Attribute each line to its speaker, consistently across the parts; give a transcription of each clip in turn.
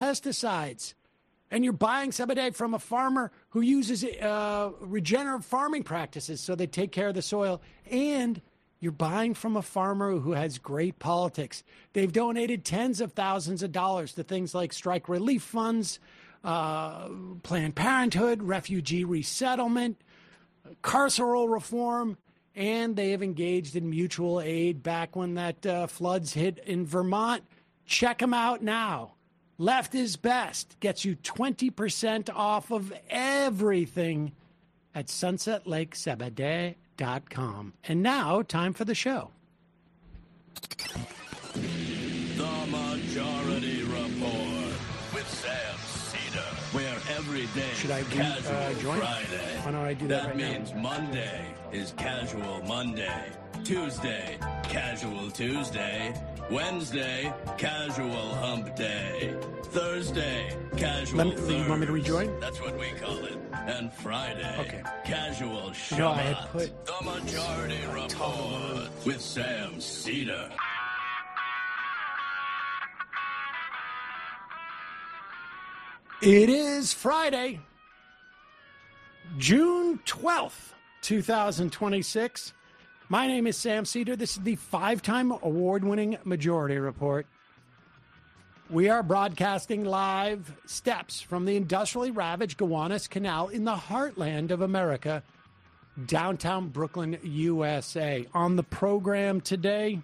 Speaker 1: pesticides. And you're buying some of that from a farmer who uses regenerative farming practices so they take care of the soil. And you're buying from a farmer who has great politics. They've donated tens of thousands of dollars to things like strike relief funds, Planned Parenthood, refugee resettlement, carceral reform, and they have engaged in mutual aid back when that floods hit in Vermont. Check them out now. Left is Best gets you 20% off of everything at sunsetlakesebede.com. And now, time for the show.
Speaker 2: The Majority Report with Sam Cedar, where every day
Speaker 1: Should I
Speaker 2: casual
Speaker 1: join?
Speaker 2: Friday.
Speaker 1: Why don't I do that right now?
Speaker 2: That means Monday is casual Monday. Tuesday, casual Tuesday. Wednesday, casual hump day. Thursday, casual Thursday.
Speaker 1: You want me to rejoin?
Speaker 2: That's what we call it. And Friday,
Speaker 1: okay.
Speaker 2: Casual Shabbat.
Speaker 1: No, I had put
Speaker 2: The Majority Report with Sam Cedar.
Speaker 1: It is Friday, June 12th, 2026. My name is Sam Cedar. This is the 5-time award-winning Majority Report. We are broadcasting live steps from the industrially ravaged Gowanus Canal in the heartland of America, downtown Brooklyn, USA. On the program today,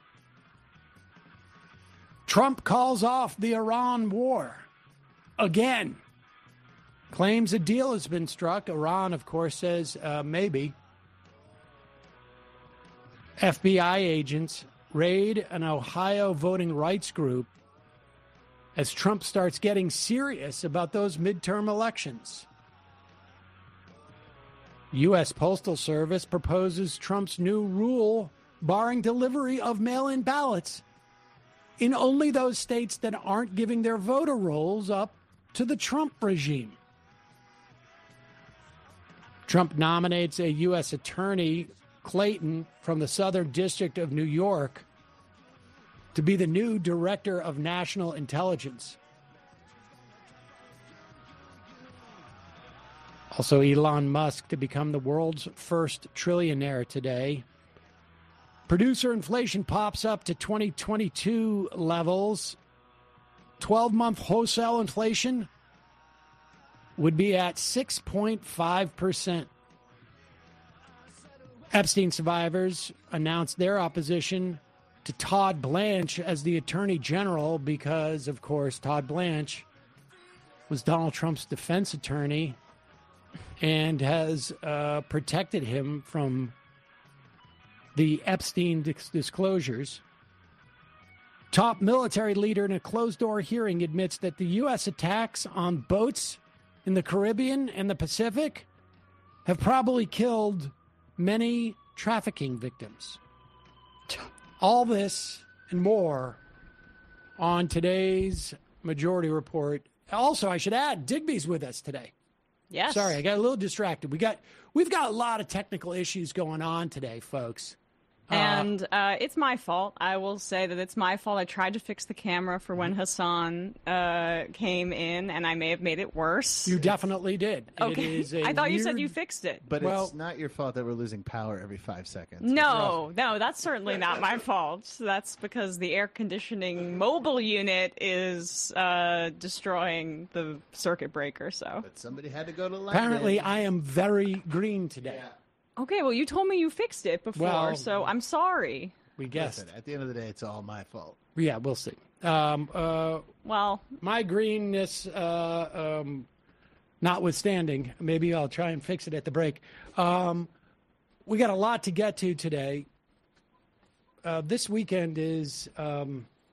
Speaker 1: Trump calls off the Iran war again. Claims a deal has been struck. Iran, of course, says maybe. FBI agents raid an Ohio voting rights group as Trump starts getting serious about those midterm elections. U.S. Postal Service proposes Trump's new rule barring delivery of mail-in ballots in only those states that aren't giving their voter rolls up to the Trump regime. Trump nominates a U.S. attorney, Clayton, from the Southern District of New York, to be the new Director of National Intelligence. Also, Elon Musk to become the world's first trillionaire today. Producer inflation pops up to 2022 levels. 12-month wholesale inflation would be at 6.5%. Epstein survivors announced their opposition to Todd Blanche as the Attorney General because, of course, Todd Blanche was Donald Trump's defense attorney and has protected him from the Epstein disclosures. Top military leader in a closed-door hearing admits that the U.S. attacks on boats in the Caribbean and the Pacific have probably killed many trafficking victims. All this and more on today's Majority Report. Also, I should add, Digby's with us today.
Speaker 3: Yes.
Speaker 1: Sorry, I got a little distracted. We've got a lot of technical issues going on today, folks.
Speaker 3: And it's my fault. I will say that it's my fault. I tried to fix the camera for when Hassan came in, and I may have made it worse.
Speaker 1: You definitely did.
Speaker 3: Okay. I thought you said you fixed it.
Speaker 4: But it's not your fault that we're losing power every 5 seconds.
Speaker 3: No, that's certainly not my fault. That's because the air conditioning mobile unit is destroying the circuit breaker. So.
Speaker 4: But somebody had to go to London.
Speaker 1: Apparently, I am very green today.
Speaker 4: Yeah.
Speaker 3: Okay, well, you told me you fixed it before, so I'm sorry.
Speaker 1: We guessed.
Speaker 4: Listen, at the end of the day, it's all my fault.
Speaker 1: Yeah, we'll see.
Speaker 3: Well,
Speaker 1: my greenness notwithstanding, maybe I'll try and fix it at the break. We got a lot to get to today. This weekend is, I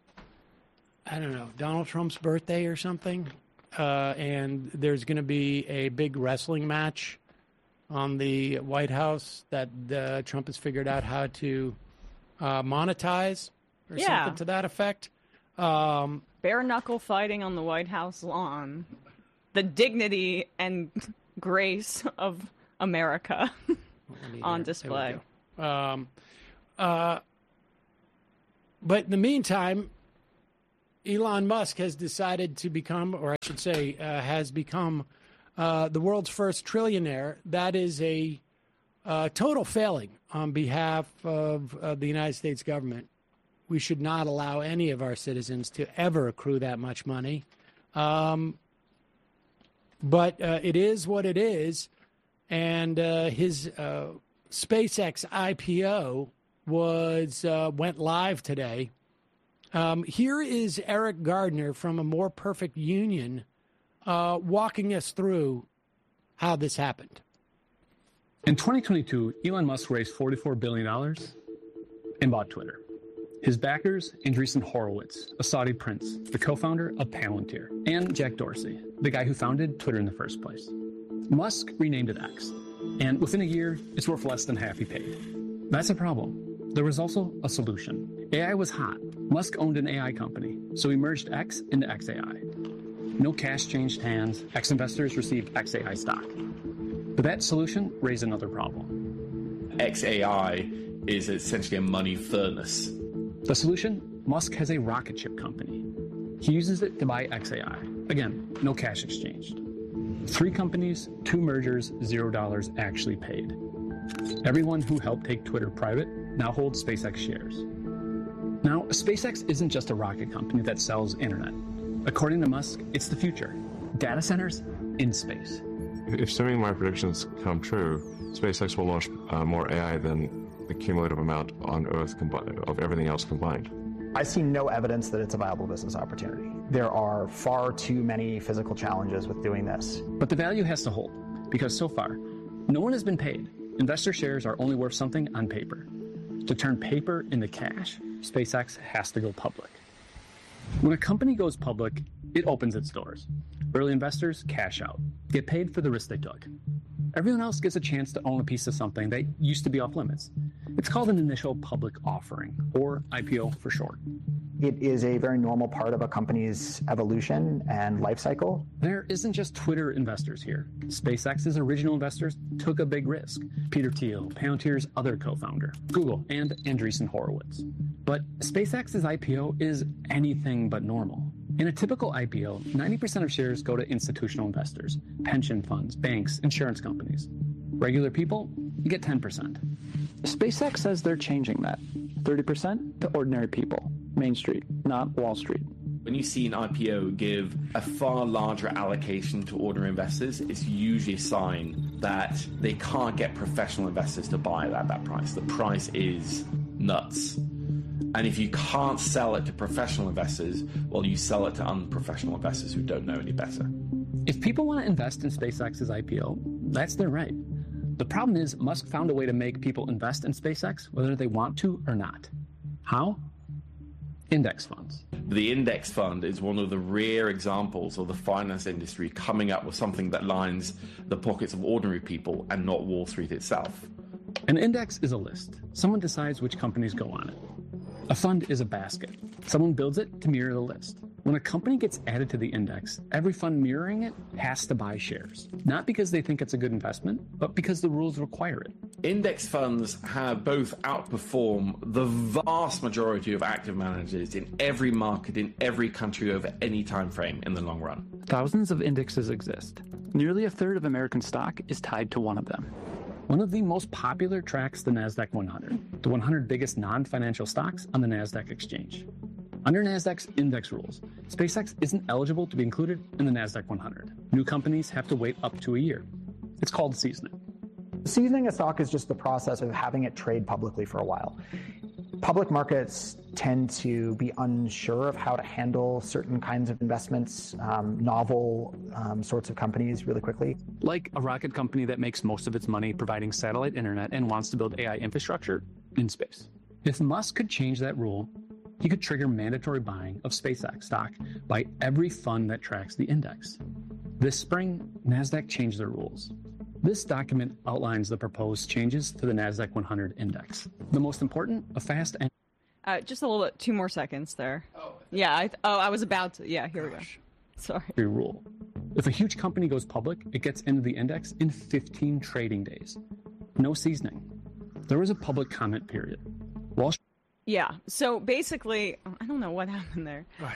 Speaker 1: don't know, Donald Trump's birthday or something. And there's going to be a big wrestling match on the White House that Trump has figured out how to monetize or something to that effect.
Speaker 3: Bare knuckle fighting on the White House lawn. The dignity and grace of America on display.
Speaker 1: But in the meantime, Elon Musk has decided to become, or I should say, has become the world's first trillionaire. That is a total failing on behalf of the United States government. We should not allow any of our citizens to ever accrue that much money. But it is what it is. And his SpaceX IPO went live today. Here is Eric Gardner from A More Perfect Union walking us through how this happened.
Speaker 5: In 2022, Elon Musk raised $44 billion and bought Twitter. His backers, Andreessen Horowitz, a Saudi prince, the co-founder of Palantir, and Jack Dorsey, the guy who founded Twitter in the first place. Musk renamed it X, and within a year, it's worth less than half he paid. That's a problem. There was also a solution. AI was hot. Musk owned an AI company, so he merged X into XAI. No cash changed hands. X investors received XAI stock. But that solution raised another problem.
Speaker 6: XAI is essentially a money furnace.
Speaker 5: The solution? Musk has a rocket ship company. He uses it to buy XAI. Again, no cash exchanged. 3 companies, 2 mergers, $0 actually paid. Everyone who helped take Twitter private now holds SpaceX shares. Now, SpaceX isn't just a rocket company that sells internet. According to Musk, it's the future. Data centers in space.
Speaker 7: If some of my predictions come true, SpaceX will launch more AI than the cumulative amount on Earth of everything else combined.
Speaker 8: I see no evidence that it's a viable business opportunity. There are far too many physical challenges with doing this.
Speaker 5: But the value has to hold, because so far, no one has been paid. Investor shares are only worth something on paper. To turn paper into cash, SpaceX has to go public. When a company goes public, it opens its doors. Early investors cash out, get paid for the risk they took. Everyone else gets a chance to own a piece of something that used to be off limits. It's called an initial public offering, or IPO for short.
Speaker 8: It is a very normal part of a company's evolution and life cycle.
Speaker 5: There isn't just Twitter investors here. SpaceX's original investors took a big risk. Peter Thiel, Palantir's other co-founder, Google, and Andreessen Horowitz. But SpaceX's IPO is anything but normal. In a typical IPO, 90% of shares go to institutional investors, pension funds, banks, insurance companies. Regular people, you get 10%.
Speaker 9: SpaceX says they're changing that. 30% to ordinary people. Main Street, not Wall Street.
Speaker 6: When you see an IPO give a far larger allocation to ordinary investors, it's usually a sign that they can't get professional investors to buy it at that price. The price is nuts. And if you can't sell it to professional investors, well, you sell it to unprofessional investors who don't know any better.
Speaker 5: If people want to invest in SpaceX's IPO, that's their right. The problem is Musk found a way to make people invest in SpaceX whether they want to or not. How? Index funds.
Speaker 6: The index fund is one of the rare examples of the finance industry coming up with something that lines the pockets of ordinary people and not Wall Street itself.
Speaker 5: An index is a list. Someone decides which companies go on it. A fund is a basket. Someone builds it to mirror the list. When a company gets added to the index, every fund mirroring it has to buy shares. Not because they think it's a good investment, but because the rules require it.
Speaker 6: Index funds have both outperformed the vast majority of active managers in every market, in every country over any time frame in the long run.
Speaker 9: Thousands of indexes exist. Nearly a third of American stock is tied to one of them.
Speaker 5: One of the most popular tracks the NASDAQ 100, the 100 biggest non-financial stocks on the NASDAQ exchange. Under NASDAQ's index rules, SpaceX isn't eligible to be included in the NASDAQ 100. New companies have to wait up to a year. It's called seasoning.
Speaker 8: Seasoning a stock is just the process of having it trade publicly for a while. Public markets tend to be unsure of how to handle certain kinds of investments, novel sorts of companies really quickly.
Speaker 9: Like a rocket company that makes most of its money providing satellite internet and wants to build AI infrastructure in space.
Speaker 5: If Musk could change that rule, he could trigger mandatory buying of SpaceX stock by every fund that tracks the index. This spring, NASDAQ changed their rules. This document outlines the proposed changes to the NASDAQ 100 index. The most important, a fast and...
Speaker 3: Just a little bit, 2 more seconds there. Oh. Yeah, I was about to. Yeah, here we go. Sorry.
Speaker 5: Rule. If a huge company goes public, it gets into the index in 15 trading days. No seasoning. There was a public comment period.
Speaker 3: Yeah, so basically, I don't know what happened there.
Speaker 1: Right.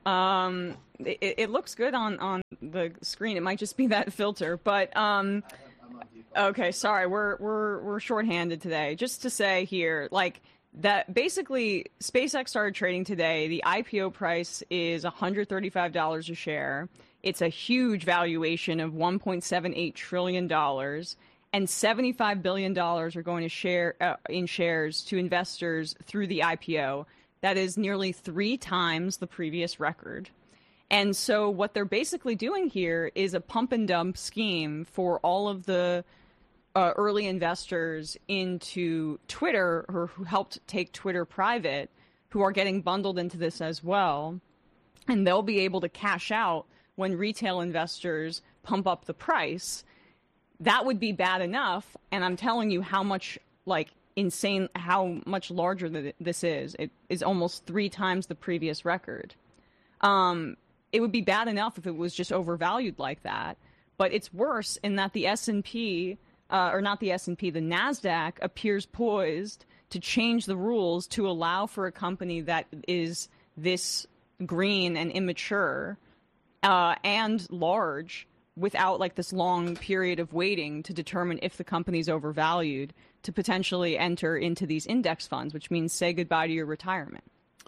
Speaker 3: It looks good on the screen. It might just be that filter, but okay, sorry, we're shorthanded today. Just to say here, like that, basically, SpaceX started trading today. The IPO price is $135 a share. It's a huge valuation of $1.78 trillion, and $75 billion are going to share in shares to investors through the IPO. That is nearly 3 times the previous record. And so what they're basically doing here is a pump and dump scheme for all of the early investors into Twitter, or who helped take Twitter private, who are getting bundled into this as well. And they'll be able to cash out when retail investors pump up the price. That would be bad enough. And I'm telling you how much, insane, how much larger this is. It is almost 3 times the previous record. It would be bad enough if it was just overvalued like that. But it's worse in that the S&P, or not the S&P, the NASDAQ appears poised to change the rules to allow for a company that is this green and immature and large, without this long period of waiting to determine if the company's overvalued, to potentially enter into these index funds, which means say goodbye to your retirement.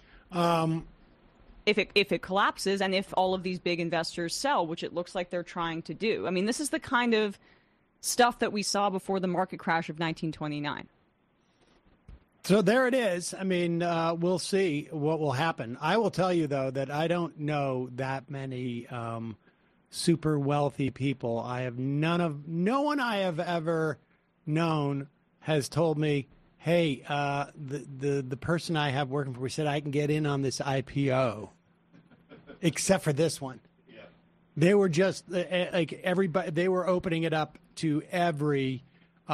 Speaker 3: If it collapses, and if all of these big investors sell, which it looks like they're trying to do. I mean, this is the kind of stuff that we saw before the market crash of 1929.
Speaker 1: So there it is. I mean, we'll see what will happen. I will tell you, though, that I don't know that many super wealthy people. No one I have ever known has told me, hey, the person I have working for me said I can get in on this IPO, except for this one. Yeah. They were just everybody. They were opening it up to every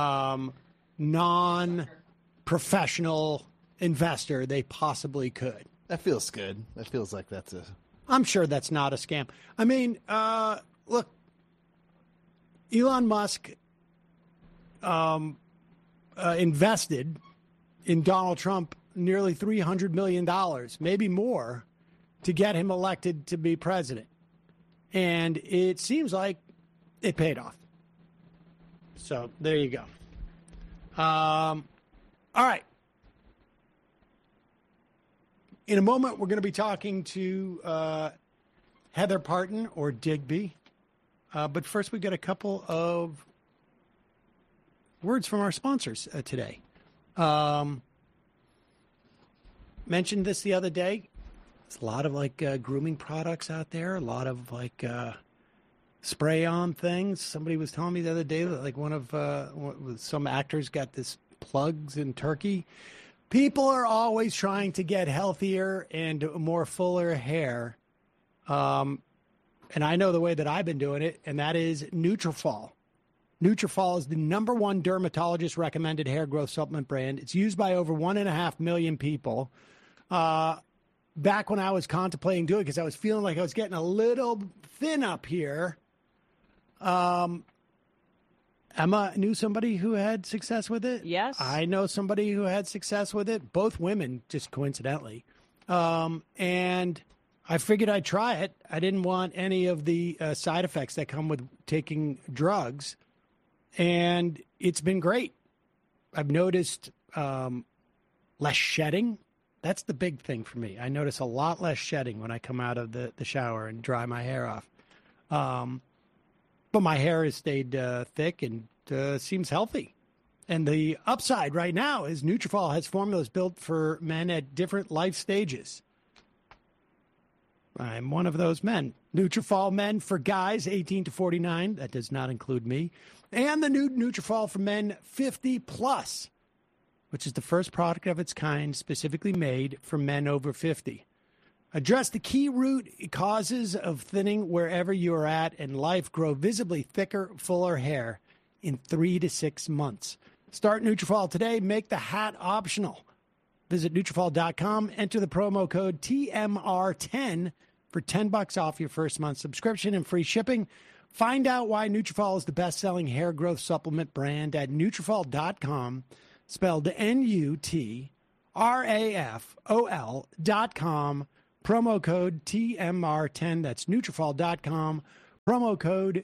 Speaker 1: non-professional investor they possibly could.
Speaker 4: That feels good. That feels like that's a...
Speaker 1: I'm sure that's not a scam. I mean, look, Elon Musk invested in Donald Trump nearly $300 million, maybe more, to get him elected to be president. And it seems like it paid off. So there you go. All right. In a moment, we're going to be talking to Heather Parton, or Digby. But first, we've got a couple of words from our sponsors today. Mentioned this the other day. There's a lot of grooming products out there, a lot of spray-on things. Somebody was telling me the other day that some actors got this plugs in Turkey. People are always trying to get healthier and more fuller hair. And I know the way that I've been doing it, and that is Nutrafol. Nutrafol is the #1 dermatologist-recommended hair growth supplement brand. It's used by over 1.5 million people. Back when I was contemplating doing it, because I was feeling like I was getting a little thin up here, Emma knew somebody who had success with it.
Speaker 3: Yes.
Speaker 1: I know somebody who had success with it. Both women, just coincidentally. And I figured I'd try it. I didn't want any of the side effects that come with taking drugs. And it's been great. I've noticed less shedding. That's the big thing for me. I notice a lot less shedding when I come out of the shower and dry my hair off. But my hair has stayed thick and seems healthy. And the upside right now is Nutrafol has formulas built for men at different life stages. I'm one of those men. Nutrafol Men for guys 18 to 49. That does not include me. And the new Nutrafol for men 50 plus, which is the first product of its kind specifically made for men over 50. Address the key root causes of thinning wherever you are at in life. Grow visibly thicker, fuller hair in 3 to 6 months. Start Nutrafol today. Make the hat optional. Visit Nutrafol.com. Enter the promo code TMR10 for $10 off your first month subscription and free shipping. Find out why Nutrafol is the best-selling hair growth supplement brand at Nutrafol.com, spelled NUTRAFOL.com, promo code TMR10. That's Nutrafol.com. Promo code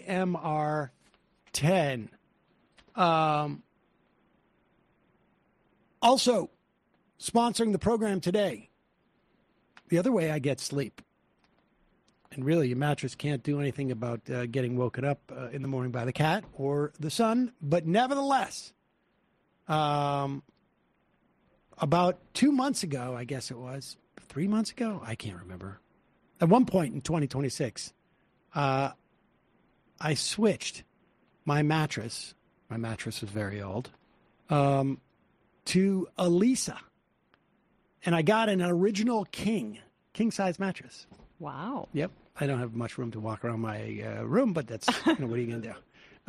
Speaker 1: TMR10. Also, sponsoring the program today, the other way I get sleep. And really, your mattress can't do anything about getting woken up in the morning by the cat or the sun. But nevertheless, about 2 months ago, I guess it was, 3 months ago, I can't remember. At one point in 2026, I switched my mattress. My mattress was very old. To a Leesa. And I got an original king-size mattress.
Speaker 3: Wow.
Speaker 1: Yep. I don't have much room to walk around my room, but that's, what are you going to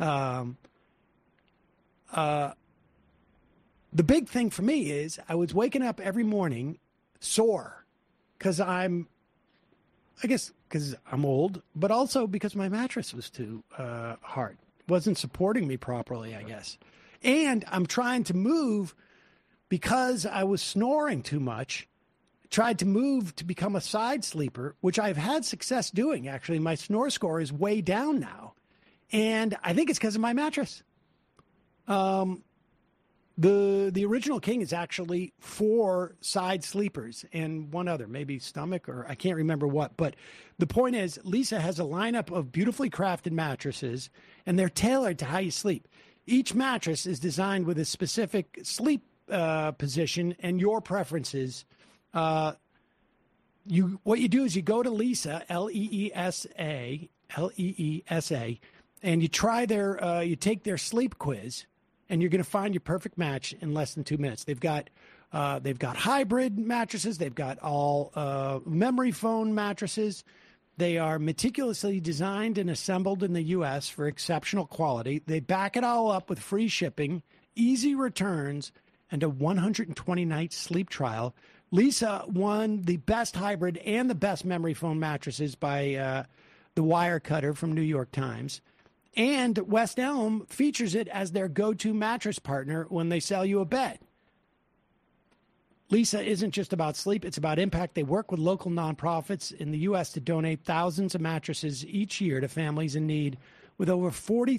Speaker 1: do? The big thing for me is I was waking up every morning sore because I'm old, but also because my mattress was too hard. It wasn't supporting me properly, I guess. And I'm trying to move because I was snoring too much. Tried to move to become a side sleeper, which I've had success doing, actually. My snore score is way down now. And I think it's because of my mattress. The original king is actually 4 side sleepers and one other, maybe stomach or I can't remember what. But the point is, Leesa has a lineup of beautifully crafted mattresses, and they're tailored to how you sleep. Each mattress is designed with a specific sleep position and your preferences. What you do is you go to Leesa, Leesa, and you try you take their sleep quiz, and you're going to find your perfect match in less than 2 minutes. They've got hybrid mattresses. They've got all memory foam mattresses. They are meticulously designed and assembled in the U.S. for exceptional quality. They back it all up with free shipping, easy returns, and a 120-night sleep trial. Leesa won the best hybrid and the best memory foam mattresses by the Wirecutter from New York Times. And West Elm features it as their go-to mattress partner when they sell you a bed. Leesa isn't just about sleep, it's about impact. They work with local nonprofits in the U.S. to donate thousands of mattresses each year to families in need, with over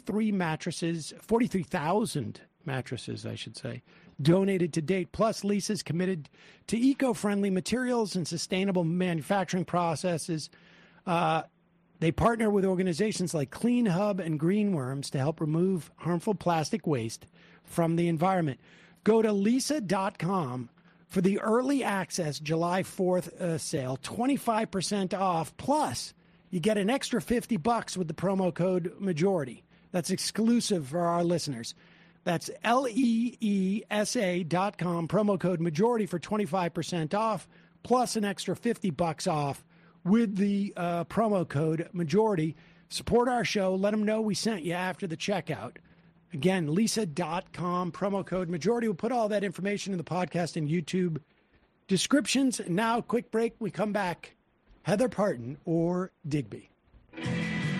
Speaker 1: 43,000 mattresses, I should say, donated to date. Plus, Leesa's committed to eco-friendly materials and sustainable manufacturing processes. They partner with organizations like Clean Hub and Greenworms to help remove harmful plastic waste from the environment. Go to Leesa.com for the early access July 4th sale, 25% off. Plus, you get an extra $50 with the promo code Majority. That's exclusive for our listeners. That's Leesa.com, promo code Majority for 25% off, plus an extra $50 off with the promo code Majority. Support our show. Let them know we sent you after the checkout. Again, Leesa.com, promo code Majority. We'll put all that information in the podcast and YouTube descriptions. Now, quick break. We come back. Heather Parton or Digby.